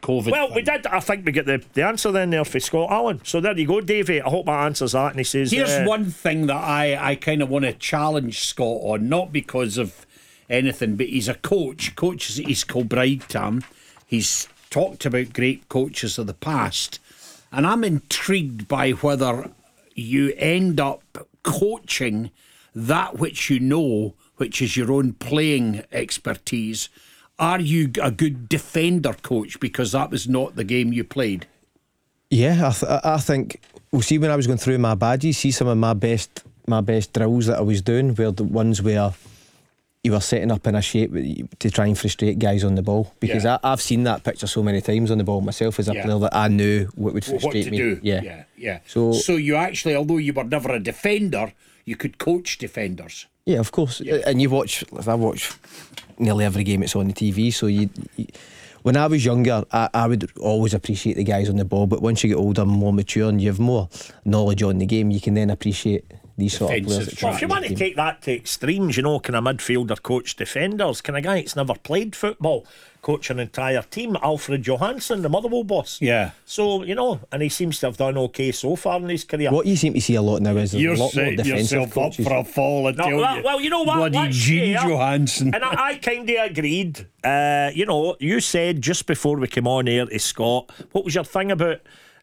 COVID Well, thing. we did. I think we get the answer then there for Scott Allen. So there you go, Davey. I hope that answers that. And he says, Here's one thing that I kind of want to challenge Scott on, not because of anything, but he's a coach. Coach is at East Kilbride, Tam. He's talked about great coaches of the past, and I'm intrigued by whether you end up coaching that which you know, which is your own playing expertise. Are you a good defender coach because that was not the game you played? Yeah, I think. Well, see, when I was going through my badges, see some of my best drills that I was doing were the ones where you were setting up in a shape to try and frustrate guys on the ball, because I've seen that picture so many times on the ball myself as a player, that I knew what would frustrate me. Do. Yeah. So you actually, although you were never a defender, you could coach defenders. Yeah, of course. And I watch nearly every game it's on the TV. So you when I was younger, I would always appreciate the guys on the ball, but once you get older, more mature, and you have more knowledge on the game, you can then appreciate these sort of players. well, if you want to take that to extremes, you know, can a midfielder coach defenders? Can a guy that's never played football coach an entire team? Alfred Johansson, the Motherwell boss. Yeah. So, you know, and he seems to have done okay so far in his career. What you seem to see a lot now is You're a lot more setting defensive yourself coaches. up for a fall, I tell you. Well, you know what? Bloody Let's Gene say, Johansson. And I kind of agreed. You know, you said just before we came on air to Scott, what was your thing about?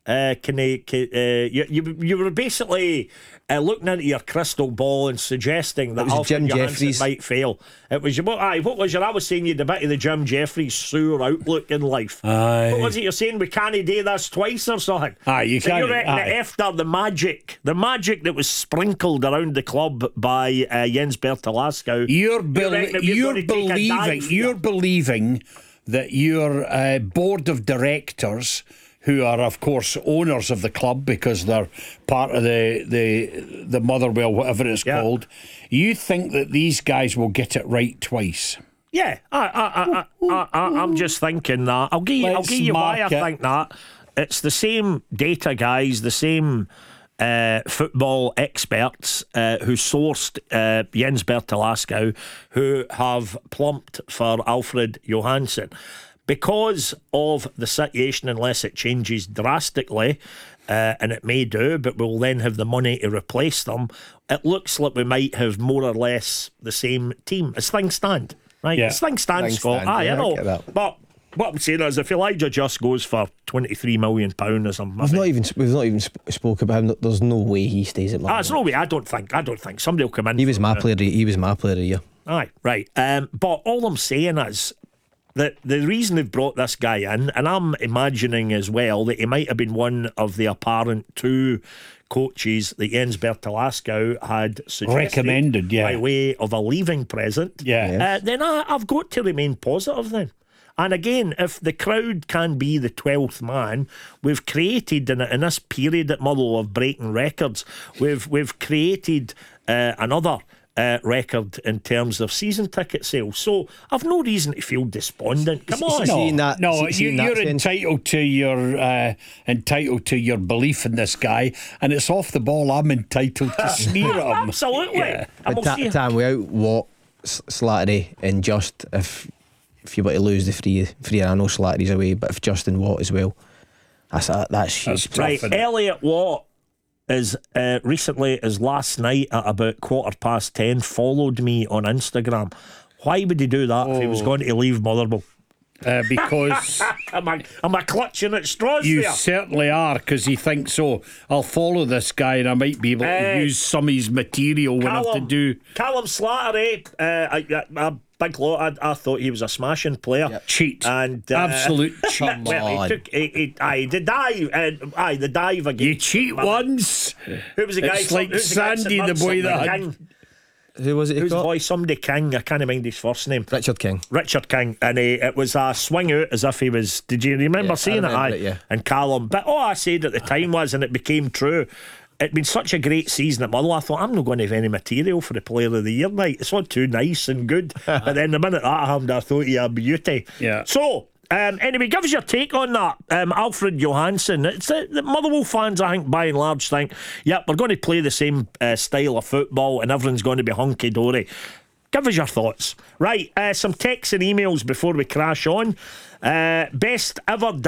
You were basically looking into your crystal ball and suggesting that Alfred Jim Johansson Jeffries might fail. It was what was your? I was saying you had a bit of the Jim Jeffries sour outlook in life. Aye. What was it you're saying? We can't do this twice or something? Aye, you so can't. you reckon that after the magic that was sprinkled around the club by Jens Bertolaskau, You're believing believing that your board of directors, who are of course owners of the club because they're part of the Motherwell, whatever it's called, you think that these guys will get it right twice? Yeah, I'm just thinking that. I'll give you why I think that. It's the same data guys, the same football experts who sourced Jens Bertolaskau, who have plumped for Alfred Johansson. Because of the situation, unless it changes drastically, and it may do, but we'll then have the money to replace them, it looks like we might have more or less the same team as things stand. Right? Yeah. As things stand, Scott. I I know. get that. But what I'm saying is, if Elijah Just goes for £23 million or something, We've not even spoke about him. There's no way he stays at Man. there's no way. I don't think somebody will come in. He was my player. He was my player of the year. Aye, right. But all I'm saying is that the reason they've brought this guy in, and I'm imagining as well that he might have been one of the apparent two coaches that Jens Bertolaskau had suggested, Recommended, by way of a leaving present. Then I've got to remain positive then. And again, if the crowd can be the 12th man, we've created in this period at Motherwell of breaking records, we've created another record in terms of season ticket sales. So I've no reason to feel despondent. Come on. You're entitled to your belief in this guy, and it's off the ball. I'm entitled to sneer at him. Absolutely. Yeah. But Tam, without Watt, Slattery, and Just, if you were to lose the three, I know Slattery's away, but if Justin Watt as well, that's huge. Right, Elliot Watt is recently as last night at about 10:15 followed me on Instagram. Why would he do that if he was going to leave Motherwell? Because am I clutching at straws you there? certainly are, because he thinks so. I'll follow this guy and I might be able to use some of his material when I have to do. Callum Slattery, a big lot. I thought he was a smashing player. Cheat. And absolute cheat. Well, the dive again. You cheat once. Who was the guy? It's like Sandy, the boy that had. Who was it? Who's the boy? Somebody King. I can't mind his first name. Richard King. And it was a swing out as if he was. Did you remember seeing it? Yeah. And Callum. But all I said at the time was, and it became true, it'd been such a great season at Motherwell. I thought, I'm not going to have any material for the Player of the Year night. It's not too nice and good. But then the minute that happened, I thought, yeah, beauty. Yeah. So. Anyway, give us your take on that. Alfred Johansson. It's the Motherwell fans, I think, by and large, think, yep, we're going to play the same style of football and everyone's going to be hunky-dory. Give us your thoughts. Right, some texts and emails before we crash on. Best ever